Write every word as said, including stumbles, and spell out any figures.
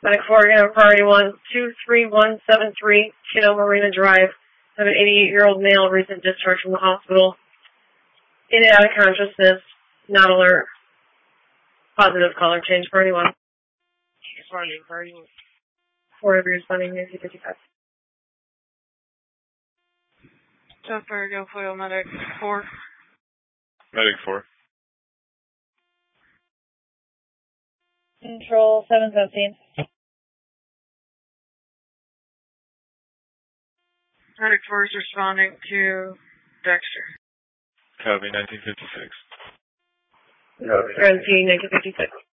Medic four, again, priority one, two three one seven three, Kiddo Marina Drive. I have an eighty-eight-year-old male, recent discharge from the hospital. In and out of consciousness, not alert. Positive color change, priority one. Responding, priority one. Four of you responding, Nancy fifty-five. South Fargo, Foil Medic four. Medic four. Control seven seventeen. Medic four is responding to Dexter. Copy, nineteen fifty-six. Copy. nineteen fifty-six.